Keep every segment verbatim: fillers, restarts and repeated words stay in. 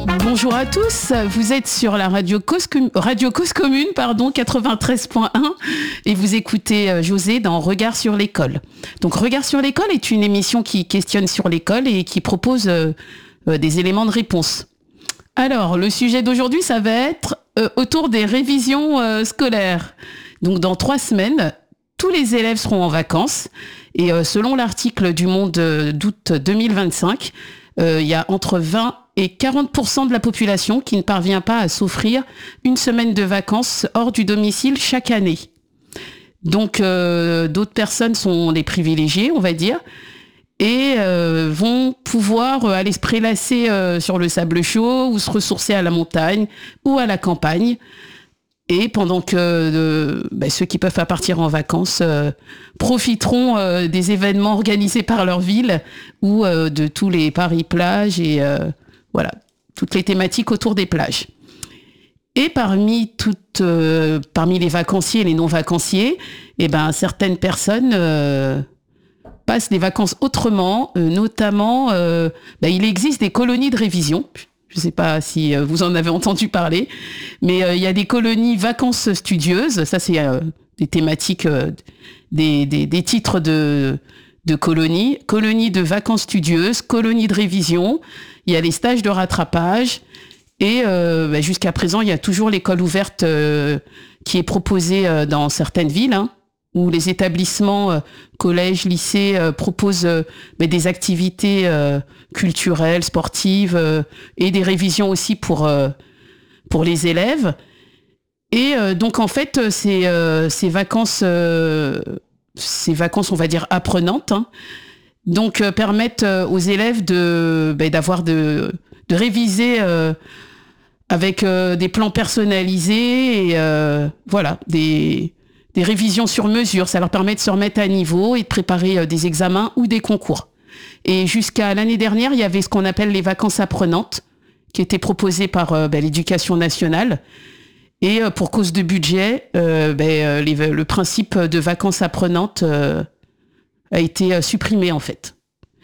Bonjour à tous, vous êtes sur la radio Cause, radio Cause Commune, pardon, quatre-vingt-treize point un, et vous écoutez José dans Regard sur l'école. Donc Regard sur l'école est une émission qui questionne sur l'école et qui propose euh, euh, des éléments de réponse. Alors, le sujet d'aujourd'hui, ça va être euh, autour des révisions euh, scolaires. Donc dans trois semaines, tous les élèves seront en vacances, et euh, selon l'article du Monde euh, d'août deux mille vingt-cinq, euh, il y a entre vingt et quarante pour cent de la population qui ne parvient pas à s'offrir une semaine de vacances hors du domicile chaque année. Donc euh, d'autres personnes sont les privilégiés, on va dire, et euh, vont pouvoir euh, aller se prélasser euh, sur le sable chaud ou se ressourcer à la montagne ou à la campagne. Et pendant que euh, bah, ceux qui peuvent pas partir en vacances euh, profiteront euh, des événements organisés par leur ville ou euh, de tous les Paris-Plages et euh, voilà, toutes les thématiques autour des plages. Et parmi toutes, euh, parmi les vacanciers et les non-vacanciers, eh ben, certaines personnes euh, passent les vacances autrement, euh, notamment, euh, bah, il existe des colonies de révision. Je ne sais pas si vous en avez entendu parler, mais euh, il y a des colonies vacances studieuses. Ça, c'est euh, des thématiques, euh, des, des, des titres de, de colonies. Colonies de vacances studieuses, colonies de révision. Il y a les stages de rattrapage. Et euh, bah, jusqu'à présent, il y a toujours l'école ouverte euh, qui est proposée euh, dans certaines villes, hein, où les établissements, euh, collèges, lycées, euh, proposent euh, bah, des activités euh, culturelles, sportives euh, et des révisions aussi pour, euh, pour les élèves. Et euh, donc, en fait, ces, euh, ces vacances, euh, ces vacances, on va dire, apprenantes, hein, donc, euh, permettent euh, aux élèves de, bah, d'avoir de, de réviser euh, avec euh, des plans personnalisés et euh, voilà, des... des révisions sur mesure. Ça leur permet de se remettre à niveau et de préparer euh, des examens ou des concours. Et jusqu'à l'année dernière, il y avait ce qu'on appelle les vacances apprenantes, qui étaient proposées par euh, ben, l'Éducation nationale. Et euh, pour cause de budget, euh, ben, euh, les, le principe de vacances apprenantes euh, a été euh, supprimé en fait.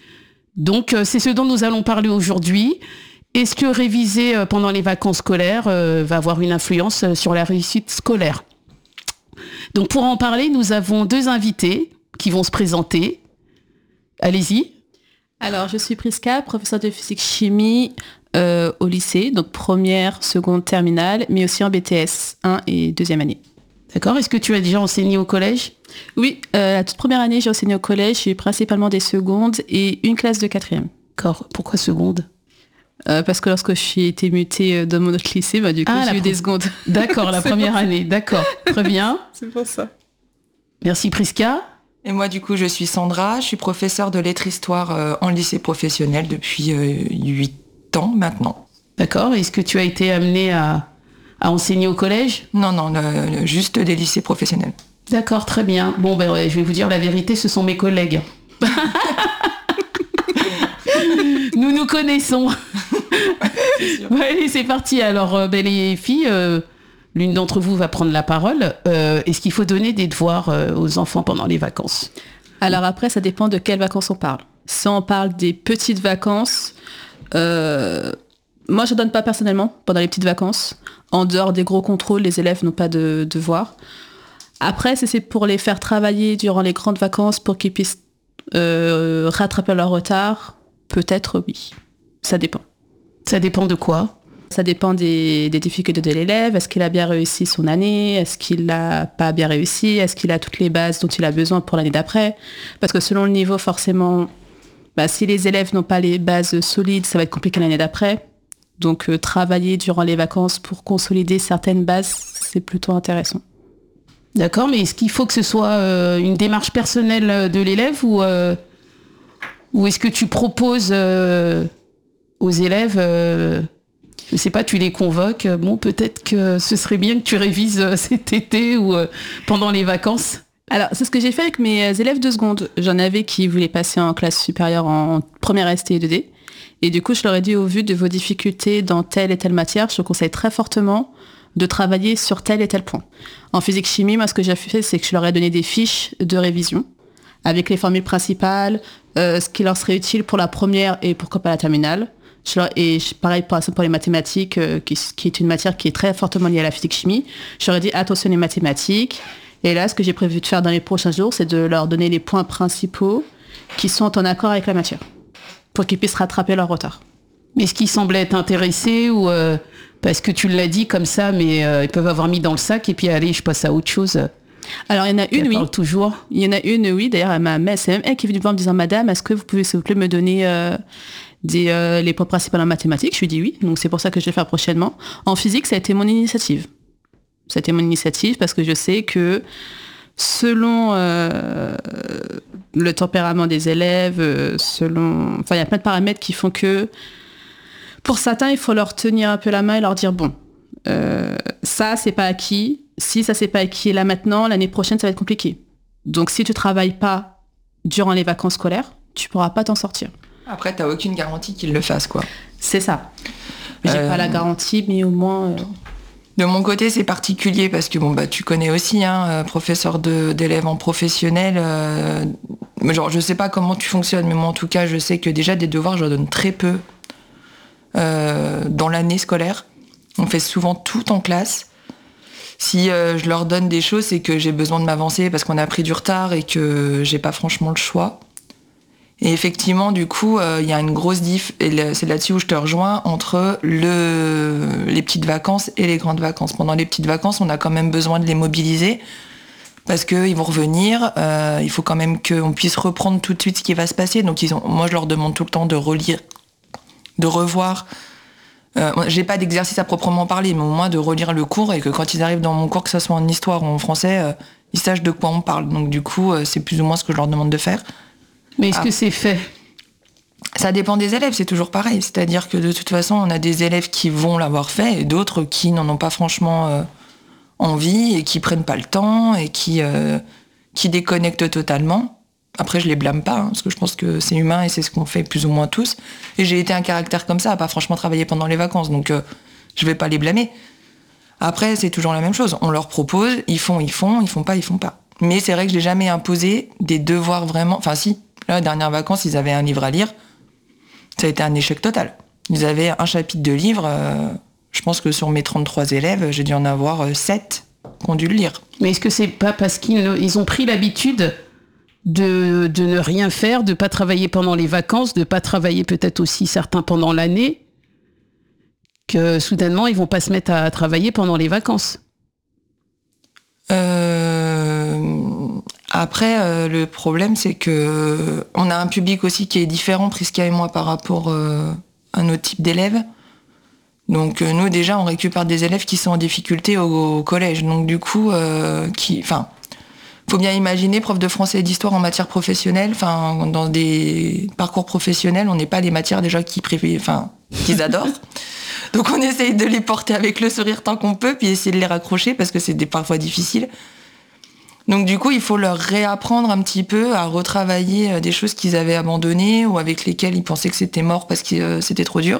Donc euh, c'est ce dont nous allons parler aujourd'hui. Est-ce que réviser euh, pendant les vacances scolaires euh, va avoir une influence euh, sur la réussite scolaire ? Donc pour en parler, nous avons deux invités qui vont se présenter. Allez-y. Alors, je suis Prisca, professeure de physique-chimie euh, au lycée, donc première, seconde, terminale, mais aussi en B T S un et deuxième année. D'accord. Est-ce que tu as déjà enseigné au collège ? Oui, euh, la toute première année, j'ai enseigné au collège, j'ai eu principalement des secondes et une classe de quatrième. D'accord. Pourquoi seconde ? Euh, parce que lorsque je suis été mutée dans mon autre lycée, bah, du coup, ah, j'ai eu pre... des secondes. D'accord, la première année. D'accord, très bien. C'est pour ça. Merci Prisca. Et moi, du coup, je suis Sandra. Je suis professeure de lettres-histoire euh, en lycée professionnel depuis huit euh, ans maintenant. D'accord. Est-ce que tu as été amenée à, à enseigner au collège ? Non, non, le, le, juste des lycées professionnels. D'accord, très bien. Bon, ben ouais, je vais vous dire la vérité, ce sont mes collègues. Nous nous connaissons. Bon, allez, c'est parti. Alors, euh, ben, les filles, euh, l'une d'entre vous va prendre la parole. Euh, est-ce qu'il faut donner des devoirs euh, aux enfants pendant les vacances ? Alors après, ça dépend de quelles vacances on parle. Si on parle des petites vacances, euh, moi, je ne donne pas personnellement pendant les petites vacances. En dehors des gros contrôles, les élèves n'ont pas de devoirs. Après, si c'est pour les faire travailler durant les grandes vacances pour qu'ils puissent euh, rattraper leur retard, peut-être oui. Ça dépend. Ça dépend de quoi ? Ça dépend des, des difficultés de l'élève. Est-ce qu'il a bien réussi son année ? Est-ce qu'il n'a pas bien réussi ? Est-ce qu'il a toutes les bases dont il a besoin pour l'année d'après ? Parce que selon le niveau, forcément, bah, si les élèves n'ont pas les bases solides, ça va être compliqué l'année d'après. Donc euh, travailler durant les vacances pour consolider certaines bases, c'est plutôt intéressant. D'accord, mais est-ce qu'il faut que ce soit euh, une démarche personnelle de l'élève ou, euh, ou est-ce que tu proposes euh, aux élèves... Euh Je sais pas, tu les convoques, bon, peut-être que ce serait bien que tu révises cet été ou euh, pendant les vacances. Alors, c'est ce que j'ai fait avec mes élèves de seconde. J'en avais qui voulaient passer en classe supérieure en première S T et deux D. Et du coup, je leur ai dit, au vu de vos difficultés dans telle et telle matière, je te conseille très fortement de travailler sur tel et tel point. En physique-chimie, moi, ce que j'ai fait, c'est que je leur ai donné des fiches de révision avec les formules principales, euh, ce qui leur serait utile pour la première et pourquoi pas la terminale. Je leur, et je, pareil pour, pour les mathématiques, euh, qui, qui est une matière qui est très fortement liée à la physique-chimie, je leur ai dit attention les mathématiques. Et là, ce que j'ai prévu de faire dans les prochains jours, c'est de leur donner les points principaux qui sont en accord avec la matière, pour qu'ils puissent rattraper leur retard. Mais est-ce qu'ils semblaient être intéressés ou euh, parce que tu l'as dit comme ça, mais euh, ils peuvent avoir mis dans le sac et puis allez, je passe à autre chose. Alors il y en a une, oui. Toujours. Il y en a une, oui. D'ailleurs, elle m'a, c'est même elle qui est venue me voir en me disant, Madame, est-ce que vous pouvez s'il vous plaît me donner euh, des, euh, les points principaux en mathématiques? Je lui dis oui. Donc c'est pour ça que je vais faire prochainement. En physique, ça a été mon initiative. Ça a été mon initiative parce que je sais que selon euh, le tempérament des élèves, euh, selon, enfin il y a plein de paramètres qui font que pour certains, il faut leur tenir un peu la main et leur dire bon, euh, ça c'est pas acquis. Si ça c'est pas acquis là maintenant, l'année prochaine ça va être compliqué. Donc si tu travailles pas durant les vacances scolaires, tu pourras pas t'en sortir. Après, t'as aucune garantie qu'ils le fassent, quoi. C'est ça. J'ai euh... pas la garantie, mais au moins. Euh... De mon côté, c'est particulier parce que bon bah tu connais aussi, hein, euh, professeur de, d'élèves en professionnel. Euh, genre je sais pas comment tu fonctionnes, mais moi en tout cas je sais que déjà des devoirs je leur donne très peu euh, dans l'année scolaire. On fait souvent tout en classe. Si euh, je leur donne des choses, c'est que j'ai besoin de m'avancer parce qu'on a pris du retard et que j'ai pas franchement le choix. Et effectivement, du coup, il euh, y a une grosse diff, et le, c'est là-dessus où je te rejoins, entre le, les petites vacances et les grandes vacances. Pendant les petites vacances, on a quand même besoin de les mobiliser, parce qu'ils vont revenir, euh, il faut quand même qu'on puisse reprendre tout de suite ce qui va se passer. Donc ils ont, moi, je leur demande tout le temps de relire, de revoir. Euh, j'ai pas d'exercice à proprement parler, mais au moins de relire le cours, et que quand ils arrivent dans mon cours, que ce soit en histoire ou en français, euh, ils sachent de quoi on parle. Donc du coup, euh, c'est plus ou moins ce que je leur demande de faire. Mais est-ce ah. que c'est fait? Ça dépend des élèves, c'est toujours pareil. C'est-à-dire que de toute façon, on a des élèves qui vont l'avoir fait et d'autres qui n'en ont pas franchement euh, envie et qui prennent pas le temps et qui, euh, qui déconnectent totalement. Après, je les blâme pas, hein, parce que je pense que c'est humain et c'est ce qu'on fait plus ou moins tous. Et j'ai été un caractère comme ça, à pas franchement travailler pendant les vacances, donc euh, je vais pas les blâmer. Après, c'est toujours la même chose. On leur propose, ils font, ils font, ils font pas, ils font pas. Mais c'est vrai que je n'ai jamais imposé des devoirs vraiment... Enfin si, là, dernière vacances, ils avaient un livre à lire. Ça a été un échec total. Ils avaient un chapitre de livre. Euh, je pense que sur mes trente-trois élèves, j'ai dû en avoir euh, sept qui ont dû le lire. Mais est-ce que c'est pas parce qu'ils ils ont pris l'habitude de, de ne rien faire, de ne pas travailler pendant les vacances, de ne pas travailler peut-être aussi certains pendant l'année, que soudainement, ils ne vont pas se mettre à travailler pendant les vacances? Euh, après, euh, le problème, c'est que on a un public aussi qui est différent, Prisca et moi, par rapport euh, à notre type d'élèves. Donc euh, nous, déjà, on récupère des élèves qui sont en difficulté au, au collège. Donc du coup, euh, qui, enfin, faut bien imaginer, prof de français et d'histoire en matière professionnelle, enfin, dans des parcours professionnels, on n'est pas les matières déjà qui préfèrent, enfin, qu'ils adorent. Donc on essaye de les porter avec le sourire tant qu'on peut, puis essayer de les raccrocher, parce que c'est des, parfois difficile. Donc du coup, il faut leur réapprendre un petit peu à retravailler des choses qu'ils avaient abandonnées ou avec lesquelles ils pensaient que c'était mort parce que euh, c'était trop dur.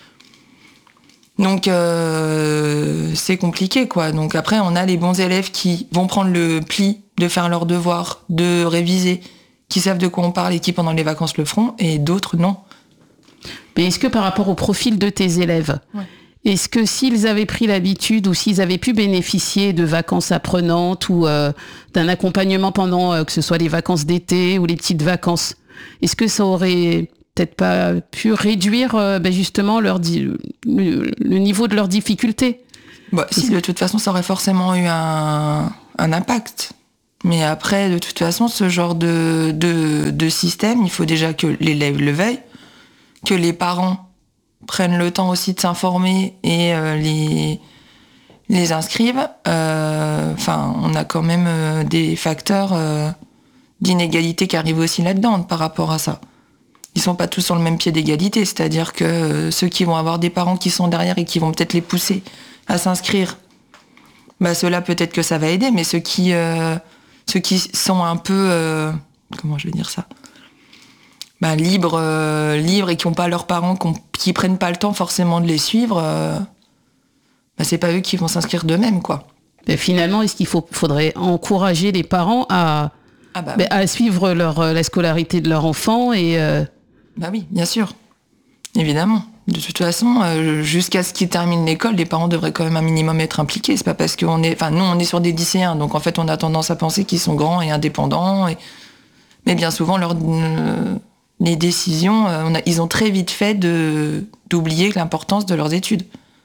Donc euh, c'est compliqué, quoi. Donc après, on a les bons élèves qui vont prendre le pli de faire leurs devoirs, de réviser, qui savent de quoi on parle et qui pendant les vacances le feront, et d'autres non. Mais est-ce que par rapport au profil de tes élèves, ouais. Est-ce que s'ils avaient pris l'habitude ou s'ils avaient pu bénéficier de vacances apprenantes ou euh, d'un accompagnement pendant euh, que ce soit les vacances d'été ou les petites vacances, est-ce que ça aurait peut-être pas pu réduire euh, ben justement leur di- le, le niveau de leurs difficultés? Bah, si, de toute façon, ça aurait forcément eu un, un impact. Mais après, de toute façon, ce genre de, de, de système, il faut déjà que l'élève le veuille, que les parents prennent le temps aussi de s'informer et euh, les, les inscrivent. Euh, enfin, on a quand même euh, des facteurs euh, d'inégalité qui arrivent aussi là-dedans par rapport à ça. Ils sont pas tous sur le même pied d'égalité, c'est-à-dire que euh, ceux qui vont avoir des parents qui sont derrière et qui vont peut-être les pousser à s'inscrire, bah ceux-là peut-être que ça va aider, mais ceux qui, euh, ceux qui sont un peu, euh, comment je vais dire ça, bah, libres, euh, libres et qui n'ont pas leurs parents, qui prennent pas le temps forcément de les suivre, euh, bah, c'est pas eux qui vont s'inscrire d'eux-mêmes, quoi. Mais finalement, est-ce qu'il faut, faudrait encourager les parents à, ah bah, bah, oui. à suivre leur, la scolarité de leur enfant et euh... Bah oui, bien sûr, évidemment. De toute façon, euh, jusqu'à ce qu'ils terminent l'école, les parents devraient quand même un minimum être impliqués. C'est pas parce qu'on est, enfin, nous, on est sur des lycéens, donc en fait, on a tendance à penser qu'ils sont grands et indépendants. Et... Mais bien souvent, leur, euh, les décisions, euh, on a, ils ont très vite fait de, d'oublier l'importance de leurs études.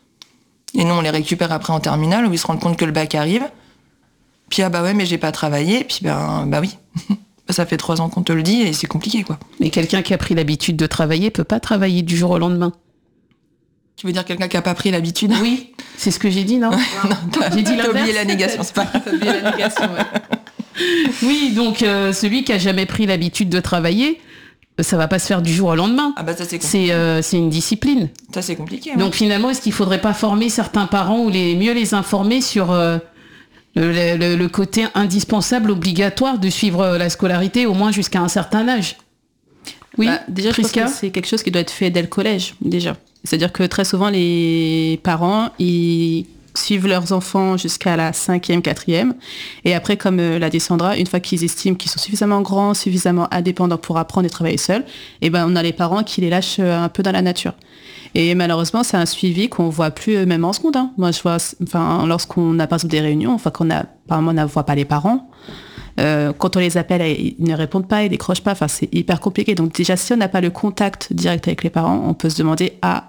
Et nous, on les récupère après en terminale, où ils se rendent compte que le bac arrive. Puis, ah bah ouais, mais j'ai pas travaillé. Puis, ben, bah oui. Ça fait trois ans qu'on te le dit et c'est compliqué, quoi. Mais quelqu'un qui a pris l'habitude de travailler peut pas travailler du jour au lendemain. Tu veux dire quelqu'un qui a pas pris l'habitude ? Oui, c'est ce que j'ai dit, non ? Non, t'as, j'ai dit t'as oublié la négation, c'est pas grave. T'as oublié la négation, ouais. Oui, donc euh, celui qui a jamais pris l'habitude de travailler, ça va pas se faire du jour au lendemain. Ah bah ça c'est compliqué. C'est, euh, c'est une discipline. Ça c'est compliqué. Donc finalement, est-ce qu'il faudrait pas former certains parents ou les mieux les informer sur euh, le, le, le côté indispensable, obligatoire de suivre la scolarité au moins jusqu'à un certain âge ? Oui, bah, déjà, je pense que c'est quelque chose qui doit être fait dès le collège, déjà. C'est-à-dire que très souvent, les parents, ils suivent leurs enfants jusqu'à la cinquième, quatrième. Et après, comme euh, l'a dit Sandra, une fois qu'ils estiment qu'ils sont suffisamment grands, suffisamment indépendants pour apprendre et travailler seuls, et ben, on a les parents qui les lâchent un peu dans la nature. Et malheureusement, c'est un suivi qu'on voit plus euh, même en seconde. Hein. Moi, je vois, enfin, lorsqu'on a par exemple des réunions, enfin, qu'on a, apparemment, on ne voit pas les parents. Euh, quand on les appelle, ils ne répondent pas, ils décrochent pas. Enfin, c'est hyper compliqué. Donc déjà, si on n'a pas le contact direct avec les parents, on peut se demander ah,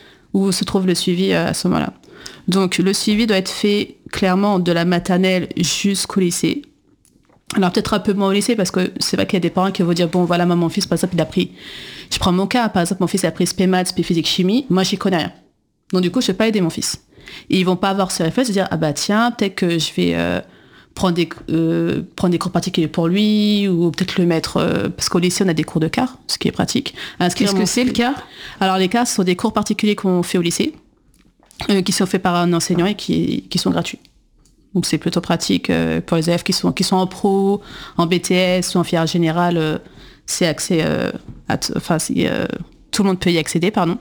où se trouve le suivi à ce moment-là. Donc le suivi doit être fait clairement de la maternelle jusqu'au lycée. Alors peut-être un peu moins au lycée parce que c'est vrai qu'il y a des parents qui vont dire bon voilà, moi mon fils par exemple il a pris, je prends mon cas, par exemple mon fils a pris spé maths, spé physique chimie, moi j'y connais rien. Donc du coup je vais pas aider mon fils. Et ils vont pas avoir ce réflexe de dire ah bah tiens peut-être que je vais euh, prendre des euh, prendre des cours particuliers pour lui ou peut-être le mettre euh, parce qu'au lycée on a des cours de quart, ce qui est pratique. Qu'est-ce que c'est le quart ? Alors les quarts ce sont des cours particuliers qu'on fait au lycée, euh, qui sont faits par un enseignant et qui qui sont gratuits. Donc c'est plutôt pratique euh, pour les élèves qui sont qui sont en pro, en B T S ou en filière générale. Euh, c'est accès, euh, à t- enfin c'est, euh, tout le monde peut y accéder, pardon.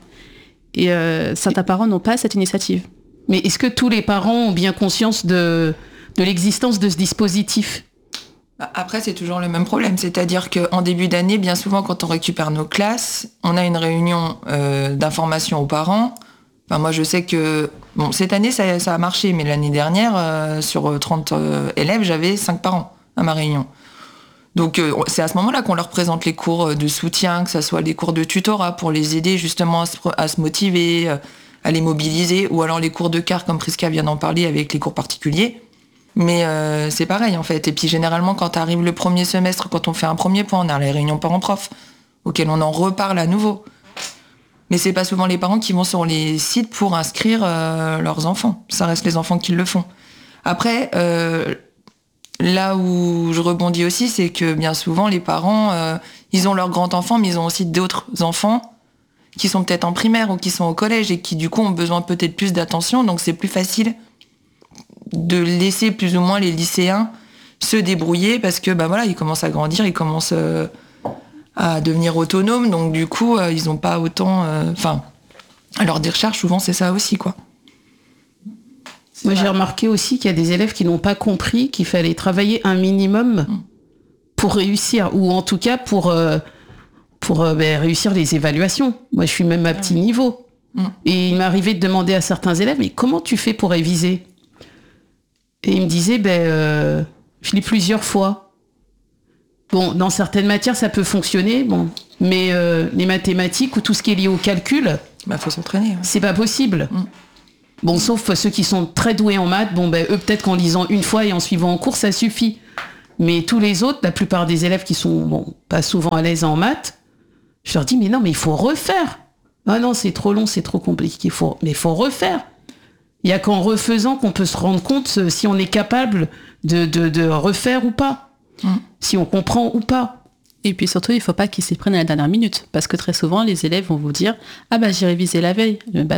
Et euh, certains parents n'ont pas cette initiative. Mais est-ce que tous les parents ont bien conscience de de l'existence de ce dispositif ? Après, c'est toujours le même problème. C'est-à-dire qu'en début d'année, bien souvent, quand on récupère nos classes, on a une réunion euh, d'information aux parents. Enfin, moi, je sais que... Bon, cette année, ça, ça a marché, mais l'année dernière, euh, sur trente euh, élèves, j'avais cinq parents à ma réunion. Donc, euh, c'est à ce moment-là qu'on leur présente les cours de soutien, que ce soit les cours de tutorat pour les aider justement à se, à se motiver, à les mobiliser, ou alors les cours de quart, comme Prisca vient d'en parler, avec les cours particuliers. Mais euh, c'est pareil en fait. Et puis généralement quand arrive le premier semestre, quand on fait un premier point, on a les réunions parents-prof, auxquelles on en reparle à nouveau. Mais c'est pas souvent les parents qui vont sur les sites pour inscrire euh, leurs enfants. Ça reste les enfants qui le font. Après, euh, là où je rebondis aussi, c'est que bien souvent les parents, euh, ils ont leurs grands-enfants, mais ils ont aussi d'autres enfants qui sont peut-être en primaire ou qui sont au collège et qui du coup ont besoin peut-être plus d'attention. Donc c'est plus facile de laisser plus ou moins les lycéens se débrouiller parce que bah voilà, ils commencent à grandir, ils commencent euh, à devenir autonomes, donc du coup euh, ils n'ont pas autant enfin euh, alors des recherches souvent c'est ça aussi quoi. Moi j'ai remarqué aussi qu'il y a des élèves qui n'ont pas compris qu'il fallait travailler un minimum mmh. pour réussir, ou en tout cas pour euh, pour euh, bah, réussir les évaluations. Moi je suis même à petit niveau mmh. et il m'arrivait de demander à certains élèves mais comment tu fais pour réviser ? Et il me disait, ben, euh, je lis plusieurs fois. Bon, dans certaines matières, ça peut fonctionner, bon, mais euh, les mathématiques ou tout ce qui est lié au calcul, bah, faut s'entraîner. Ouais. C'est pas possible. Mm. Bon, sauf ceux qui sont très doués en maths, bon, ben, eux, peut-être qu'en lisant une fois et en suivant en cours, ça suffit. Mais tous les autres, la plupart des élèves qui sont, bon, pas souvent à l'aise en maths, je leur dis, mais non, mais il faut refaire. Ah non, c'est trop long, c'est trop compliqué, il faut, mais il faut refaire. Il n'y a qu'en refaisant qu'on peut se rendre compte si on est capable de, de, de refaire ou pas, mmh. si on comprend ou pas. Et puis surtout, il ne faut pas qu'ils s'y prennent à la dernière minute, parce que très souvent, les élèves vont vous dire « Ah bah j'ai révisé la veille ». Bah non,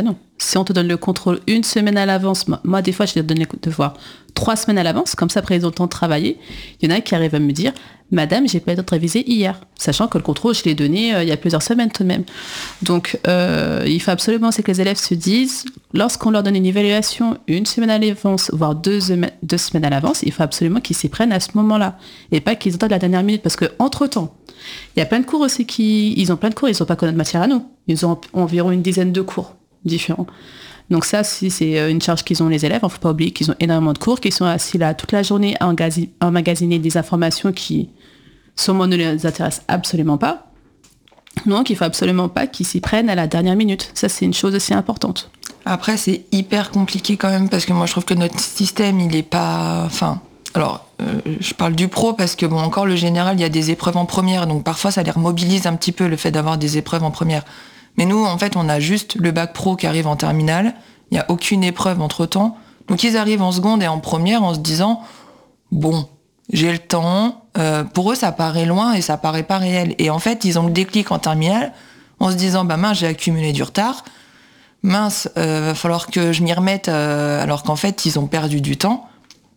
Si on te donne le contrôle une semaine à l'avance, moi, moi des fois, je leur donne les devoirs trois semaines à l'avance, comme ça, après, ils ont le temps de travailler. Il y en a qui arrivent à me dire, Madame, j'ai pas eu le temps de réviser hier, sachant que le contrôle, je l'ai donné euh, il y a plusieurs semaines tout de même. Donc, euh, il faut absolument c'est que les élèves se disent, lorsqu'on leur donne une évaluation une semaine à l'avance, voire deux, deux semaines à l'avance, il faut absolument qu'ils s'y prennent à ce moment-là, et pas qu'ils attendent la dernière minute, parce que entre temps, il y a plein de cours aussi qui, ils ont plein de cours, ils n'ont pas que notre matière à nous, ils ont environ une dizaine de cours différents. Donc ça, si c'est une charge qu'ils ont les élèves, il ne faut pas oublier qu'ils ont énormément de cours, qu'ils sont assis là toute la journée à emmagasiner des informations qui, sûrement, ne les intéressent absolument pas. Donc, il ne faut absolument pas qu'ils s'y prennent à la dernière minute. Ça, c'est une chose aussi importante. Après, c'est hyper compliqué quand même, parce que moi, je trouve que notre système, il n'est pas... Enfin, alors, euh, je parle du pro, parce que, bon, encore le général, il y a des épreuves en première, donc parfois, ça les remobilise un petit peu, le fait d'avoir des épreuves en première. Mais nous, en fait, on a juste le bac pro qui arrive en terminale. Il n'y a aucune épreuve entre-temps. Donc, ils arrivent en seconde et en première en se disant « Bon, j'ai le temps. Euh, » Pour eux, ça paraît loin et ça paraît pas réel. Et en fait, ils ont le déclic en terminale en se disant « Bah mince, j'ai accumulé du retard. Mince, euh, va falloir que je m'y remette. Euh, » Alors qu'en fait, ils ont perdu du temps.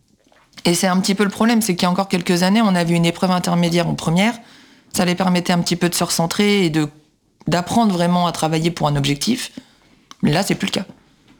Et c'est un petit peu le problème, c'est qu'il y a encore quelques années, on avait une épreuve intermédiaire en première. Ça les permettait un petit peu de se recentrer et de d'apprendre vraiment à travailler pour un objectif. Mais là, c'est plus le cas.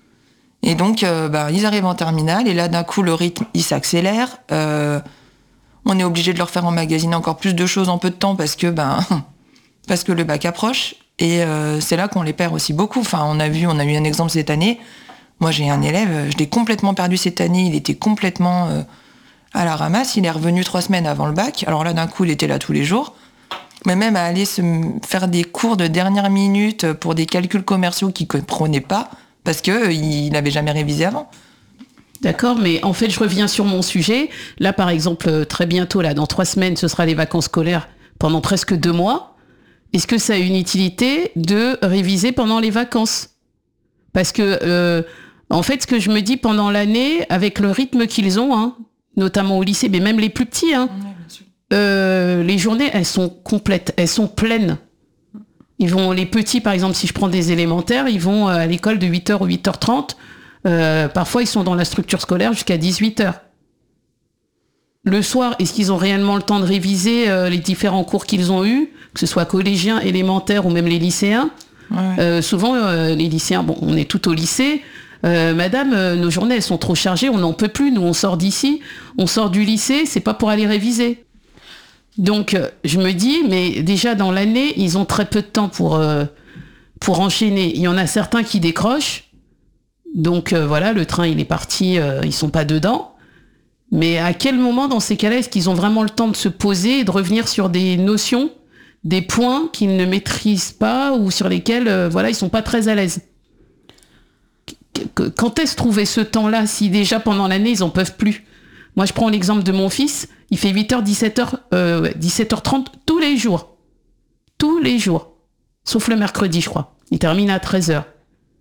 Et donc, euh, bah, ils arrivent en terminale, et là, d'un coup, le rythme, il s'accélère. Euh, on est obligé de leur faire emmagasiner encore plus de choses en peu de temps parce que, ben, parce que le bac approche. Et euh, c'est là qu'on les perd aussi beaucoup. Enfin, on a vu, on a eu un exemple cette année. Moi, j'ai un élève, je l'ai complètement perdu cette année. Il était complètement euh, à la ramasse. Il est revenu trois semaines avant le bac. Alors là, d'un coup, il était là tous les jours. Mais même à aller se faire des cours de dernière minute pour des calculs commerciaux qu'il ne comprenait pas, parce qu'il n'avait jamais révisé avant. D'accord, mais en fait, je reviens sur mon sujet. Là, par exemple, très bientôt, là, dans trois semaines, ce sera les vacances scolaires pendant presque deux mois. Est-ce que ça a une utilité de réviser pendant les vacances ? Parce que, euh, en fait, ce que je me dis pendant l'année, avec le rythme qu'ils ont, hein, notamment au lycée, mais même les plus petits, hein, oui, bien sûr. Euh, les journées, elles sont complètes, elles sont pleines. Ils vont, les petits, par exemple, si je prends des élémentaires, ils vont à l'école de huit heures ou huit heures trente. Euh, parfois, ils sont dans la structure scolaire jusqu'à dix-huit heures. Le soir, est-ce qu'ils ont réellement le temps de réviser euh, les différents cours qu'ils ont eus, que ce soit collégiens, élémentaires ou même les lycéens ? Ouais. euh, Souvent, euh, les lycéens, bon, on est tout au lycée. Euh, Madame, euh, nos journées, elles sont trop chargées, on n'en peut plus. Nous, on sort d'ici, on sort du lycée, c'est pas pour aller réviser. Donc, euh, je me dis, mais déjà dans l'année, ils ont très peu de temps pour, euh, pour enchaîner. Il y en a certains qui décrochent. Donc, euh, voilà, le train, il est parti, euh, ils sont pas dedans. Mais à quel moment, dans ces cas-là, est-ce qu'ils ont vraiment le temps de se poser et de revenir sur des notions, des points qu'ils ne maîtrisent pas ou sur lesquels, euh, voilà, ils sont pas très à l'aise ? Quand est-ce trouver ce temps-là si déjà pendant l'année, ils en peuvent plus ? Moi, je prends l'exemple de mon fils. Il fait huit heures, dix-sept heures, euh, dix-sept heures trente tous les jours. Tous les jours. Sauf le mercredi, je crois. Il termine à treize heures.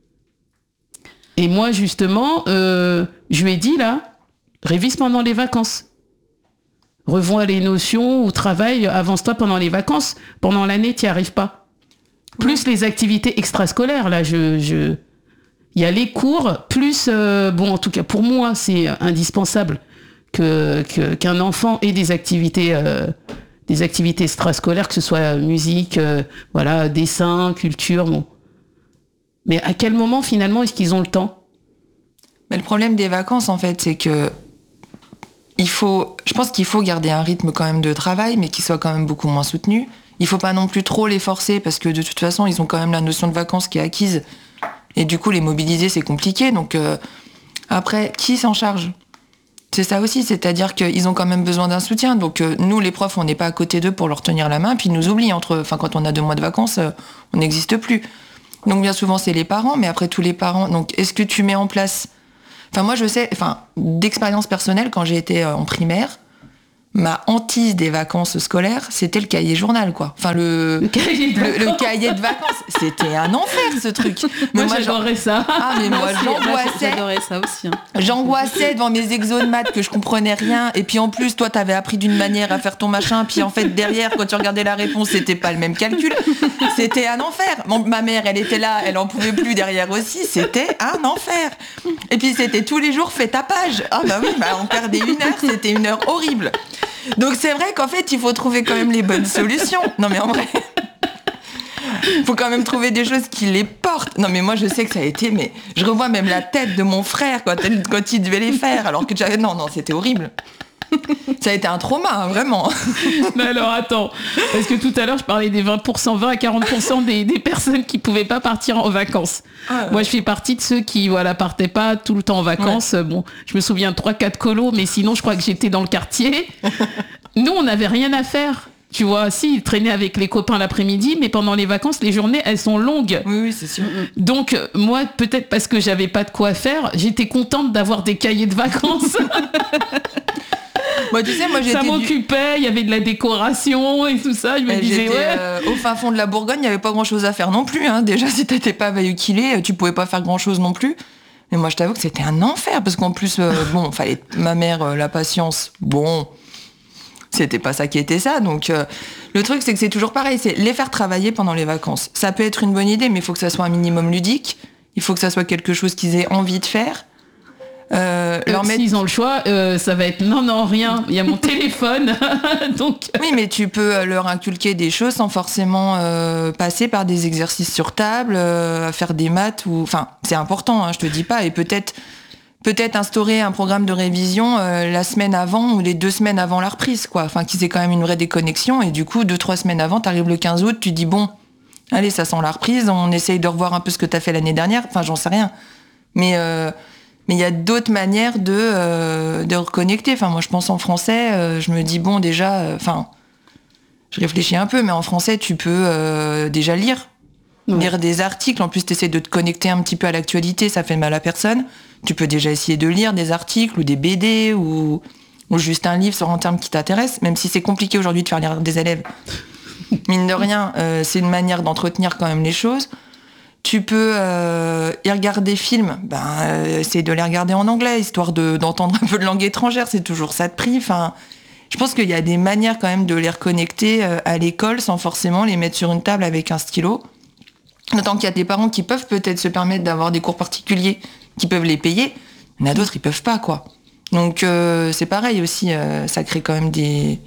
Et moi, justement, euh, je lui ai dit, là, révise pendant les vacances. Revois les notions au travail, avance-toi pendant les vacances. Pendant l'année, tu n'y arrives pas. Plus oui. Les activités extrascolaires, là, je... je... il y a les cours, plus... Euh, bon, en tout cas, pour moi, c'est indispensable que, que, qu'un enfant ait des activités, euh, des activités extrascolaires, que ce soit musique, euh, voilà, dessin, culture, bon. Mais à quel moment, finalement, est-ce qu'ils ont le temps ? Mais le problème des vacances, en fait, c'est que il faut, je pense qu'il faut garder un rythme quand même de travail, mais qui soit quand même beaucoup moins soutenu. Il faut pas non plus trop les forcer, parce que de toute façon, ils ont quand même la notion de vacances qui est acquise. Et du coup, les mobiliser, c'est compliqué. Donc, euh, après, qui s'en charge ? C'est ça aussi, c'est-à-dire qu'ils ont quand même besoin d'un soutien. Donc, euh, nous, les profs, on n'est pas à côté d'eux pour leur tenir la main, puis ils nous oublient. Entre, enfin, quand on a deux mois de vacances, euh, on n'existe plus. Donc, bien souvent, c'est les parents, mais après, tous les parents... Donc, est-ce que tu mets en place... Enfin, moi, je sais... Enfin, d'expérience personnelle, quand j'ai été euh, en primaire, ma hantise des vacances scolaires, c'était le cahier journal, quoi. Enfin, le, Le cahier de le, le vacances. cahier de vacances. C'était un enfer, ce truc. Moi, Mais j'adorais ça. Ah, mais moi, Moi, j'angoissais. j'adorais ça aussi. hein. J'angoissais devant mes exos de maths que je comprenais rien. Et puis en plus, toi, t'avais appris d'une manière à faire ton machin. Puis en fait, derrière, quand tu regardais la réponse, c'était pas le même calcul. C'était un enfer. Mon- ma mère, elle était là, elle en pouvait plus derrière aussi. C'était un enfer. Et puis c'était tous les jours, fais ta page. Ah bah oui, bah on perdait une heure, c'était une heure horrible. Donc c'est vrai qu'en fait, il faut trouver quand même les bonnes solutions. Non mais en vrai... Il faut quand même trouver des choses qui les portent. Non mais moi je sais que ça a été, mais je revois même la tête de mon frère quand, elle, quand il devait les faire, alors que j'avais... Non, non, c'était horrible. Ça a été un trauma, hein, vraiment. Mais alors attends, parce que tout à l'heure je parlais des vingt pour cent, vingt à quarante pour cent des, des personnes qui pouvaient pas partir en vacances. Ah ouais. Moi je fais partie de ceux qui voilà partaient pas tout le temps en vacances. Bon, je me souviens de trois quatre colos, mais sinon je crois que j'étais dans le quartier. Nous on n'avait rien à faire. Tu vois, si, ils traînaient avec les copains l'après-midi, mais pendant les vacances, les journées, elles sont longues. Oui, oui, c'est sûr. Donc, euh, moi, peut-être parce que j'avais pas de quoi faire, j'étais contente d'avoir des cahiers de vacances. Moi, tu sais, moi j'étais Ça du- m'occupait, il y avait de la décoration et tout ça. Je me Euh, disais, J'étais ouais. euh, au fin fond de la Bourgogne, il n'y avait pas grand chose à faire non plus. Hein. Déjà, si t'étais pas véhiculé, tu pouvais pas faire grand chose non plus. Mais moi, je t'avoue que c'était un enfer parce qu'en plus, euh, bon, fallait ma mère, euh, la patience, bon, c'était pas ça qui était ça. Donc, euh, le truc, c'est que c'est toujours pareil, c'est les faire travailler pendant les vacances. Ça peut être une bonne idée, mais il faut que ça soit un minimum ludique. Il faut que ça soit quelque chose qu'ils aient envie de faire. Euh, Euh, leur mettre... S'ils ont le choix, euh, ça va être non, non, rien. Il y a mon téléphone. Donc, Oui, mais tu peux euh, leur inculquer des choses sans forcément euh, passer par des exercices sur table, euh, à faire des maths ou, enfin, c'est important, hein, je te dis pas, et peut-être, peut-être instaurer un programme de révision euh, la semaine avant ou les deux semaines avant la reprise, quoi. Enfin, qu'ils aient quand même une vraie déconnexion et du coup, deux trois semaines avant, t'arrives le quinze août, tu dis bon, allez, ça sent la reprise, on essaye de revoir un peu ce que t'as fait l'année dernière. Enfin, j'en sais rien, mais euh, Mais il y a d'autres manières de, euh, de reconnecter. Enfin, moi, je pense en français, euh, je me dis, bon, déjà, enfin, euh, je réfléchis un peu, mais en français, tu peux euh, déjà lire. Ouais. Lire des articles. En plus, tu essaies de te connecter un petit peu à l'actualité, ça fait mal à personne. Tu peux déjà essayer de lire des articles ou des B D ou, ou juste un livre sur un terme qui t'intéresse, même si c'est compliqué aujourd'hui de faire lire des élèves. Mine de rien, euh, c'est une manière d'entretenir quand même les choses. Tu peux euh, y regarder des films, ben, euh, essayer de les regarder en anglais, histoire de, d'entendre un peu de langue étrangère, c'est toujours ça de prix. Enfin, je pense qu'il y a des manières quand même de les reconnecter euh, à l'école sans forcément les mettre sur une table avec un stylo. D'autant qu'il y a des parents qui peuvent peut-être se permettre d'avoir des cours particuliers, qui peuvent les payer, il y en a d'autres, ils peuvent pas, quoi. Donc euh, c'est pareil aussi, euh, ça crée quand même des...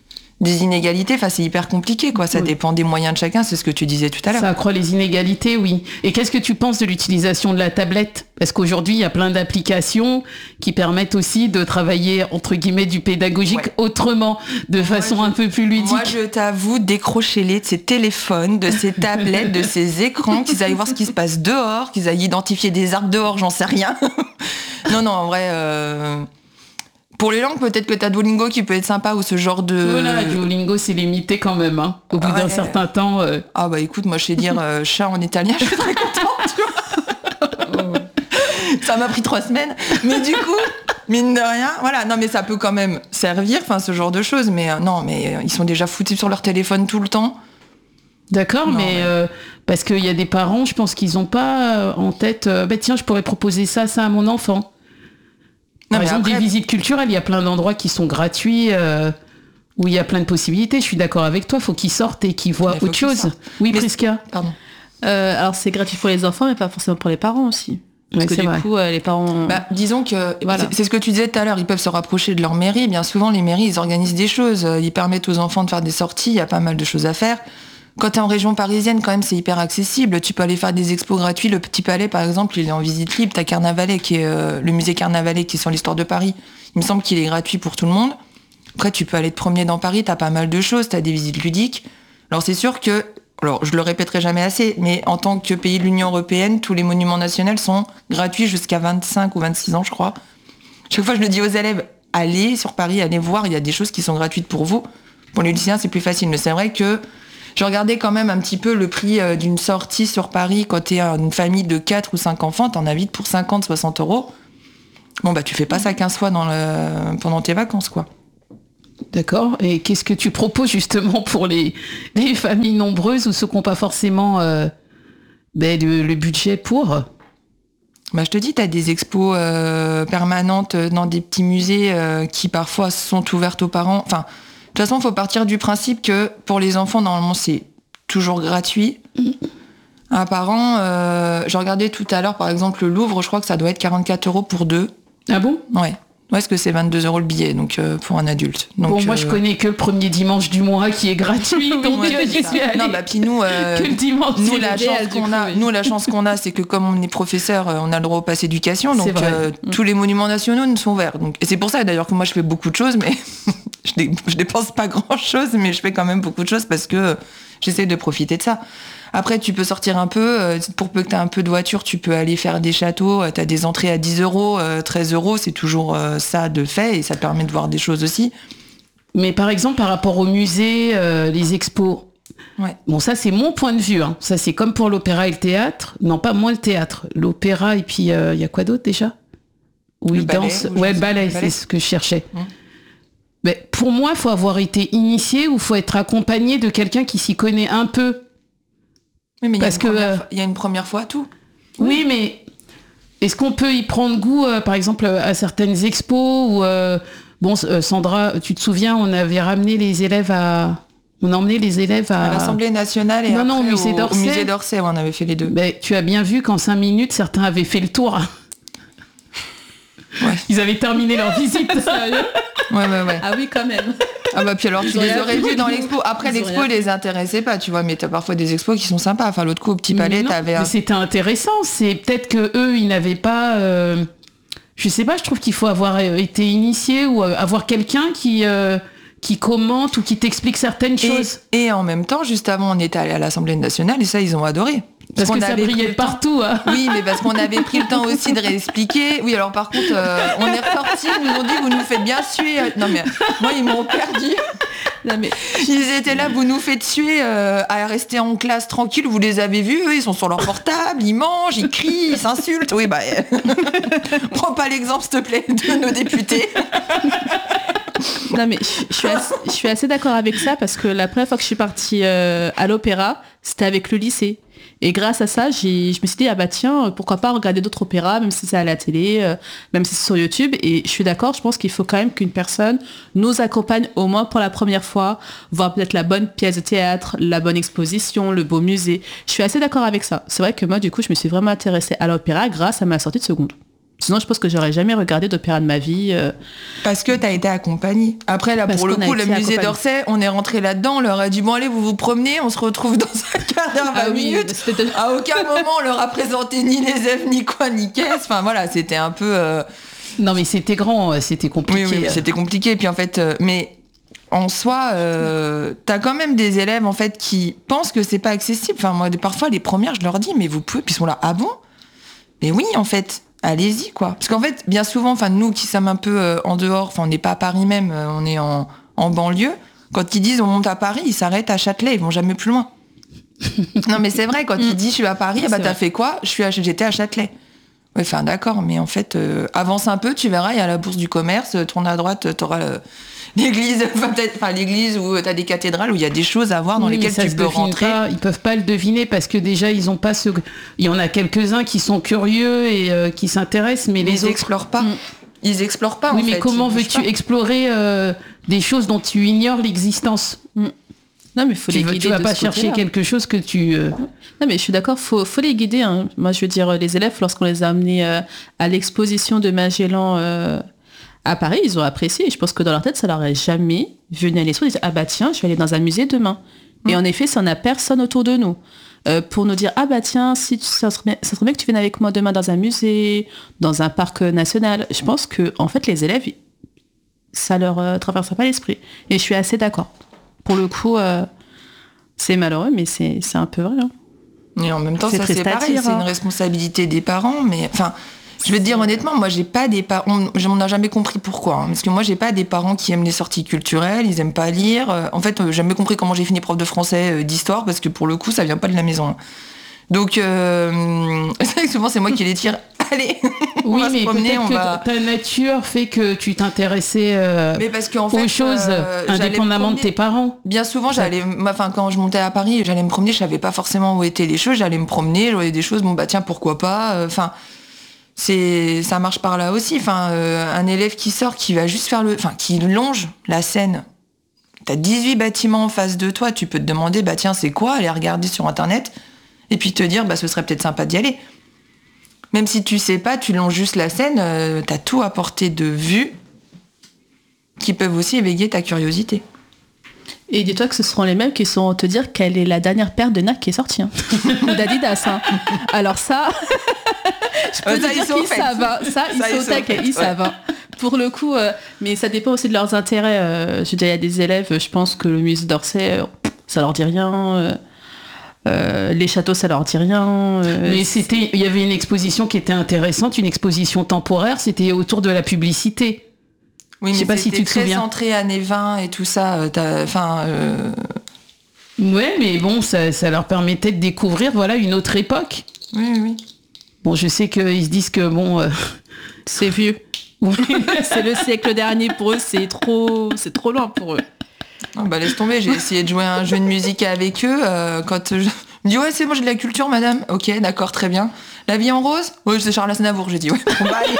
des inégalités, enfin c'est hyper compliqué quoi, ça oui. dépend des moyens de chacun, c'est ce que tu disais tout à l'heure. Ça accroît les inégalités, oui. Et qu'est-ce que tu penses de l'utilisation de la tablette ? Parce qu'aujourd'hui, il y a plein d'applications qui permettent aussi de travailler, entre guillemets, du pédagogique ouais. autrement, de moi, façon je, un peu plus ludique. Moi, je t'avoue, décrochez-les de ces téléphones, de ces tablettes, de ces écrans, qu'ils aillent voir ce qui se passe dehors, qu'ils aillent identifier des arbres dehors, j'en sais rien. non, non, en vrai... Euh... Pour les langues, peut-être que t'as Duolingo qui peut être sympa ou ce genre de... Voilà, Duolingo, c'est limité quand même. Hein. Au bout ouais. d'un certain temps... Euh... Ah bah écoute, moi je sais dire euh, chat en italien, je suis très contente, tu vois. Oh. Ça m'a pris trois semaines. Mais du coup, mine de rien, voilà. Non mais ça peut quand même servir, enfin ce genre de choses. Mais euh, non, mais euh, ils sont déjà foutus sur leur téléphone tout le temps. D'accord, non, mais, mais... Euh, parce qu'il y a des parents, je pense qu'ils n'ont pas en tête... Euh, bah tiens, je pourrais proposer ça, ça à mon enfant. Par non, exemple, après... des visites culturelles, il y a plein d'endroits qui sont gratuits, euh, où il y a plein de possibilités. Je suis d'accord avec toi, il faut qu'ils sortent et qu'ils voient autre chose. Sortent. Oui, mais Prisca. Pardon. Euh, alors, c'est gratuit pour les enfants, mais pas forcément pour les parents aussi. Parce ouais, que c'est du vrai. coup, euh, les parents... Bah, disons que, voilà. c'est, c'est ce que tu disais tout à l'heure, ils peuvent se rapprocher de leur mairie. Bien souvent, les mairies, ils organisent des choses. Ils permettent aux enfants de faire des sorties, il y a pas mal de choses à faire. Quand t'es en région parisienne, quand même, c'est hyper accessible. Tu peux aller faire des expos gratuits. Le Petit Palais, par exemple, il est en visite libre. T'as Carnavalet, qui est euh, le musée Carnavalet, qui est sur l'histoire de Paris. Il me semble qu'il est gratuit pour tout le monde. Après, tu peux aller te promener dans Paris. T'as pas mal de choses. T'as des visites ludiques. Alors, c'est sûr que, alors, je le répéterai jamais assez, mais en tant que pays de l'Union européenne, tous les monuments nationaux sont gratuits jusqu'à vingt-cinq ou vingt-six ans, je crois. Chaque fois, je le dis aux élèves, allez sur Paris, allez voir. Il y a des choses qui sont gratuites pour vous. Pour les lycéens, c'est plus facile. Mais c'est vrai que je regardais quand même un petit peu le prix euh, d'une sortie sur Paris quand t'es une famille de quatre ou cinq enfants, t'en as vite pour cinquante, soixante euros. Bon, bah, tu fais pas ça quinze fois dans le... pendant tes vacances, quoi. D'accord. Et qu'est-ce que tu proposes justement pour les, les familles nombreuses ou ceux qui n'ont pas forcément euh, ben, le, le budget pour ? Bah, je te dis, tu as des expos euh, permanentes dans des petits musées euh, qui parfois sont ouvertes aux parents. Enfin, de toute façon, il faut partir du principe que pour les enfants, normalement, c'est toujours gratuit. Mmh. Un parent, euh, je regardais tout à l'heure, par exemple, le Louvre, je crois que ça doit être quarante-quatre euros pour deux. Ah bon ? Ouais. Ouais, parce que c'est vingt-deux euros le billet, donc euh, pour un adulte. Donc, bon, moi, euh... je connais que le premier dimanche du mois qui est gratuit, donc ouais, euh, j'y suis allée. Non, bah puis nous, euh, que le dimanche, nous la chance qu'on a, nous la chance qu'on a, c'est que comme on est professeur, on a le droit au pass éducation, donc euh, mmh. tous les monuments nationaux nous sont ouverts. Donc, et c'est pour ça d'ailleurs que moi je fais beaucoup de choses, mais je, dé, je dépense pas grand-chose, mais je fais quand même beaucoup de choses parce que j'essaie de profiter de ça. Après, tu peux sortir un peu, pour peu que tu as un peu de voiture, tu peux aller faire des châteaux, tu as des entrées à dix euros, treize euros, c'est toujours ça de fait, et ça te permet de voir des choses aussi. Mais par exemple, par rapport au musée, euh, les expos, ouais. Bon, ça c'est mon point de vue, hein. Ça c'est comme pour l'opéra et le théâtre, non pas moins le théâtre, l'opéra et puis il euh, y a quoi d'autre déjà ? Où ils dansent, ouais, le ballet, c'est ce que je cherchais. Hum. Mais pour moi, il faut avoir été initié ou il faut être accompagné de quelqu'un qui s'y connaît un peu. Oui, mais il y, euh, y a une première fois à tout. Oui, oui, mais est-ce qu'on peut y prendre goût, euh, par exemple, à certaines expos ou euh, bon, euh, Sandra, tu te souviens, on avait ramené les élèves à, on a emmené les élèves à, à l'Assemblée nationale et non, non, après au musée d'Orsay. Au musée d'Orsay, on avait fait les deux. Ben, tu as bien vu qu'en cinq minutes, certains avaient fait le tour. Ouais. Ils avaient terminé leur visite. Ouais, ouais, ouais. Ah oui, quand même. Ah bah puis alors tu les aurais vus dans l'expo. Après l'expo les intéressait pas, tu vois, mais t'as parfois des expos qui sont sympas. Enfin l'autre coup au Petit Palais, non, t'avais. Un... Mais c'était intéressant. C'est peut-être que eux ils n'avaient pas. Euh... Je sais pas. Je trouve qu'il faut avoir été initié ou avoir quelqu'un qui. Euh... qui commente ou qui t'explique certaines et, choses. Et en même temps, juste avant, on était allé à l'Assemblée nationale et ça, ils ont adoré. Parce, parce que ça brillait partout. Hein. Oui, mais parce qu'on avait pris le temps aussi de réexpliquer. Oui, alors par contre, euh, on est repartis, ils nous ont dit, vous nous faites bien suer. Non mais, moi, ils m'ont perdu. Non mais, ils étaient là, vous nous faites suer euh, à rester en classe tranquille, vous les avez vus, eux, ils sont sur leur portable, ils mangent, ils crient, ils s'insultent. Oui, bah, euh, prends pas l'exemple, s'il te plaît, de nos députés. Non mais je suis assez, je suis assez d'accord avec ça parce que la première fois que je suis partie euh, à l'opéra, c'était avec le lycée. Et grâce à ça, j'ai, je me suis dit, ah bah tiens, pourquoi pas regarder d'autres opéras, même si c'est à la télé, euh, même si c'est sur YouTube. Et je suis d'accord, je pense qu'il faut quand même qu'une personne nous accompagne au moins pour la première fois, voir peut-être la bonne pièce de théâtre, la bonne exposition, le beau musée. Je suis assez d'accord avec ça. C'est vrai que moi, du coup, je me suis vraiment intéressée à l'opéra grâce à ma sortie de seconde. Sinon, je pense que j'aurais jamais regardé d'opéra de ma vie. Euh... Parce que t'as été accompagnée. Après, là, Parce pour le coup, le musée d'Orsay, on est rentré là-dedans, on leur a dit, bon, allez, vous vous promenez, on se retrouve dans un quart d'heure, vingt ah oui, minutes. C'était... À aucun moment, on leur a présenté ni les F, ni quoi, ni caisse. Enfin, voilà, c'était un peu... Euh... Non, mais c'était grand, c'était compliqué. Oui, oui, c'était compliqué. Puis, en fait, euh, mais... En soi, euh, t'as quand même des élèves, en fait, qui pensent que c'est pas accessible. Enfin, moi, parfois, les premières, je leur dis, mais vous pouvez... Puis, ils sont là, ah bon ? Mais oui, en fait... Allez-y, quoi. Parce qu'en fait, bien souvent, enfin, nous qui sommes un peu euh, en dehors, enfin, on n'est pas à Paris même, euh, on est en, en banlieue. Quand ils disent on monte à Paris, ils s'arrêtent à Châtelet, ils vont jamais plus loin. Non, mais c'est vrai, quand ils disent je suis à Paris, bah, t'as vrai. Fait quoi? Je suis à, j'étais à Châtelet. Ouais, enfin, d'accord, mais en fait, euh, avance un peu, tu verras, il y a la bourse du commerce, tourne à droite, t'auras le, l'église, enfin, peut-être, enfin, l'église où t'as des cathédrales où il y a des choses à voir dans oui, lesquelles tu peux rentrer. Pas, ils peuvent pas le deviner parce que déjà, ils ont pas ce, il y en a quelques-uns qui sont curieux et euh, qui s'intéressent, mais, mais les ils autres. explorent pas. Mm. Ils explorent pas, oui, en mais fait. comment veux-tu pas. explorer euh, des choses dont tu ignores l'existence? Mm. Non, mais faut tu les veux, guider. Tu vas de pas ce chercher côté-là. quelque chose que tu. Euh... Non, mais je suis d'accord. Faut, faut les guider. Hein. Moi, je veux dire, les élèves, lorsqu'on les a amenés euh, à l'exposition de Magellan euh, à Paris, ils ont apprécié. Et je pense que dans leur tête, ça leur est jamais venu à l'esprit. Ils disent, ah bah tiens, je vais aller dans un musée demain. Mmh. Et en effet, ça n'a personne autour de nous euh, pour nous dire, ah bah tiens, si tu, ça serait bien, ça serait bien que tu viennes avec moi demain dans un musée, dans un parc national. Je pense que en fait, les élèves, ça leur euh, traverse pas l'esprit. Et je suis assez d'accord. Pour le coup. Euh, C'est malheureux, mais c'est, c'est un peu vrai. Hein. Et en même temps, c'est ça c'est pareil, dire, c'est hein. une responsabilité des parents. Mais enfin, je vais te dire honnêtement, moi, j'ai pas des parents. On n'a jamais compris pourquoi. Hein, parce que moi, j'ai pas des parents qui aiment les sorties culturelles, ils aiment pas lire. En fait, j'ai jamais compris comment j'ai fini prof de français, d'histoire, parce que pour le coup, ça vient pas de la maison. Donc, euh, c'est vrai que souvent, c'est moi qui les tire allez, on Oui, va mais se promener, peut-être on que va... ta nature fait que tu t'intéressais euh, Mais parce qu'en fait, aux choses euh, j'allais me indépendamment de promener. tes parents. Bien souvent, j'allais, enfin, quand je montais à Paris, j'allais me promener, je savais pas forcément où étaient les choses, j'allais me promener, je voyais des choses, bon bah tiens, pourquoi pas, enfin, c'est, ça marche par là aussi, enfin, euh, un élève qui sort, qui va juste faire le, enfin, qui longe la Seine, t'as dix-huit bâtiments en face de toi, tu peux te demander, bah tiens, c'est quoi, aller regarder sur Internet, et puis te dire, bah ce serait peut-être sympa d'y aller. Même si tu sais pas, tu longes juste la Seine, euh, t'as tout à portée de vue, qui peuvent aussi éveiller ta curiosité. Et dis-toi que ce seront les mêmes qui sauront te dire quelle est la dernière paire de Nike qui est sortie. Hein. Ou d'Adidas. Hein. Alors ça, je peux Euh, te ça, dire ils sont qu'ils faits. savent. Hein. Ça, ils Ça, sont ils au sont taquet, faits, ils ouais. savent. Hein. Pour le coup, euh, mais ça dépend aussi de leurs intérêts. Euh, je veux dire, il y a des élèves, je pense que le musée d'Orsay, euh, ça leur dit rien. Euh, euh, les châteaux, ça leur dit rien. Euh, Mais c'était, il y avait une exposition qui était intéressante, une exposition temporaire, c'était autour de la publicité. Oui, Je sais mais pas si c'était tu te très souviens. centré années vingt et tout ça. euh, t'as- Enfin, euh, Ouais, mais bon, ça, ça leur permettait de découvrir, voilà, une autre époque. oui, oui, oui. Bon, je sais qu'ils se disent que bon, euh, c'est vieux. C'est le siècle dernier pour eux, c'est trop, c'est trop loin pour eux. Ah, bah laisse tomber. J'ai essayé de jouer à un jeu de musique avec eux. euh, quand je... je me dis ouais, c'est bon, j'ai de la culture, madame. Ok, d'accord, très bien. La vie en rose. Oui, c'est Charles Aznavour. J'ai dit ouais. On va aller.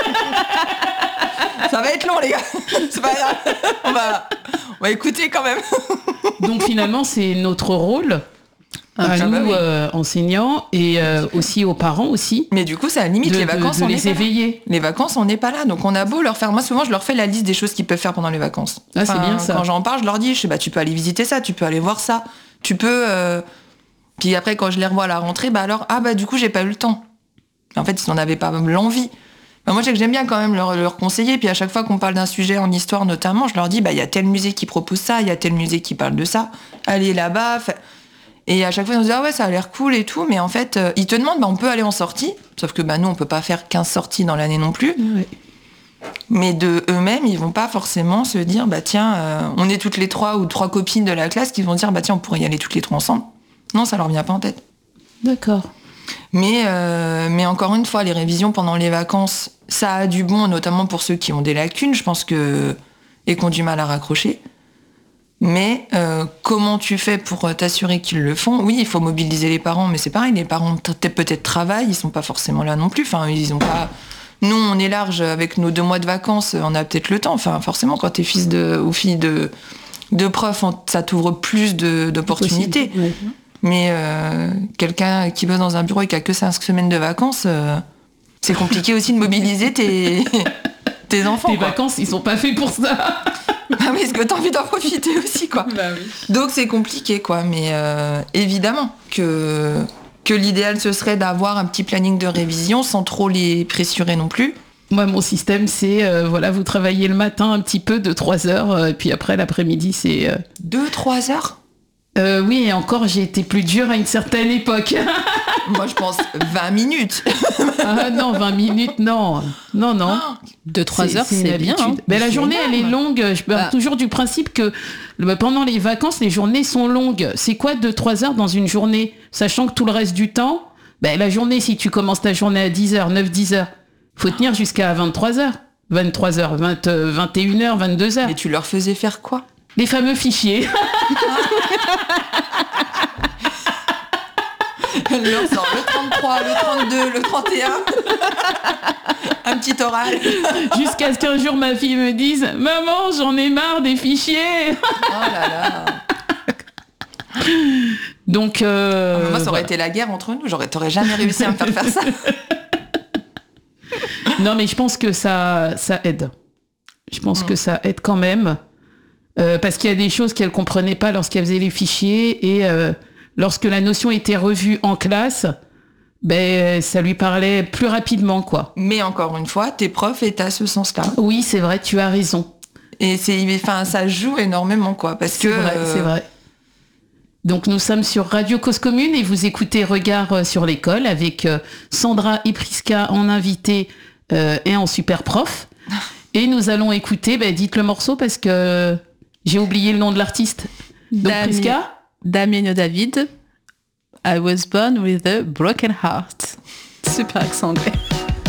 Ça va être long, les gars. C'est pas grave. On va, on va écouter quand même. donc finalement, c'est notre rôle à Ah nous, bah oui. euh, enseignants, et euh, aussi aux parents aussi, Mais du coup, ça limite de, les de- vacances. de on n'est les pas là. éveiller. Les vacances, on n'est pas là. Donc on a beau leur faire. Moi, souvent, je leur fais la liste des choses qu'ils peuvent faire pendant les vacances. Ah, c'est bien ça. Quand j'en parle, je leur dis, je sais, bah, tu peux aller visiter ça, tu peux aller voir ça, tu peux. euh, Puis après, quand je les revois à la rentrée, bah alors, ah bah du coup, j'ai pas eu le temps. En fait, ils n'en avaient pas l'envie. Bah, moi, je sais que j'aime bien quand même leur, leur conseiller. Puis à chaque fois qu'on parle d'un sujet en histoire, notamment, je leur dis, bah il y a tel musée qui propose ça, il y a tel musée qui parle de ça. Allez là-bas. Fait... Et à chaque fois, ils nous disent, ah ouais, ça a l'air cool et tout. Mais en fait, euh, ils te demandent, bah on peut aller en sortie. Sauf que bah nous, on peut pas faire quinze sorties dans l'année non plus. Ouais. Mais de eux-mêmes, ils vont pas forcément se dire, bah tiens, euh, on est toutes les trois ou trois copines de la classe qui vont dire, bah tiens, on pourrait y aller toutes les trois ensemble. Non, ça leur vient pas en tête. D'accord. Mais, euh, mais encore une fois, les révisions pendant les vacances, ça a du bon, notamment pour ceux qui ont des lacunes, je pense que, et qui ont du mal à raccrocher. Mais euh, comment tu fais pour t'assurer qu'ils le font ? Oui, il faut mobiliser les parents, mais c'est pareil, les parents t- peut-être travaillent, ils sont pas forcément là non plus. Enfin, ils ont pas. Nous, on est large avec nos deux mois de vacances, on a peut-être le temps. Enfin, forcément, quand t'es fils de ou fille de de prof, on- ça t'ouvre plus de, d'opportunités. Ouais. Mais euh, quelqu'un qui bosse dans un bureau et qui a que cinq semaines de vacances, euh, c'est compliqué aussi de mobiliser tes, tes enfants. Tes quoi. vacances, ils sont pas faits pour ça. Ah oui, parce que t'as envie d'en profiter aussi, quoi. Bah oui. Donc c'est compliqué, quoi. Mais euh, évidemment que, que l'idéal, ce serait d'avoir un petit planning de révision sans trop les pressurer non plus. Moi, mon système, c'est, euh, voilà, vous travaillez le matin un petit peu de trois heures, euh, et puis après, l'après-midi, c'est... euh, Deux, trois heures euh, oui, et encore, j'ai été plus dure à une certaine époque. Moi, je pense vingt minutes. Ah non, vingt minutes, non. Non, non. Deux, trois C'est- heures, c'est une c'est bien. habitude. Hein. Mais la C'est journée, elle est énorme. longue. Je pars Bah. toujours du principe que bah, pendant les vacances, les journées sont longues. C'est quoi deux trois heures dans une journée ? Sachant que tout le reste du temps, bah, la journée, si tu commences ta journée à dix heures, neuf dix heures, faut tenir jusqu'à vingt-trois heures. vingt-trois heures, vingt, euh, vingt et une heures, vingt-deux heures. Et tu leur faisais faire quoi ? Les fameux fichiers. Elle leur sort le trente-trois, le trente-deux, le trente et un. Un petit oral. Jusqu'à ce qu'un jour, ma fille me dise « Maman, j'en ai marre des fichiers !» Oh là là. Donc, euh, Ah, mais moi, ça aurait voilà. été la guerre entre nous. J'aurais, t'aurais jamais réussi à me faire faire ça. Non, mais je pense que ça, ça aide. Je pense Mm. que ça aide quand même. Euh, parce qu'il y a des choses qu'elle comprenait pas lorsqu'elle faisait les fichiers. Et euh, lorsque la notion était revue en classe, ben, ça lui parlait plus rapidement, quoi. Mais encore une fois, t'es prof et t'as ce sens-là. Oui, c'est vrai, tu as raison. Et c'est, enfin, ça joue énormément, quoi. Parce C'est que. vrai, euh, c'est vrai. Donc nous sommes sur Radio Cause Commune et vous écoutez Regard euh, sur l'école avec euh, Sandra et Prisca en invité euh, et en super prof. Et nous allons écouter, ben, dites le morceau parce que j'ai oublié le nom de l'artiste. Donc Damien- Prisca, Damien David, I was born with a broken heart. Super accent anglais.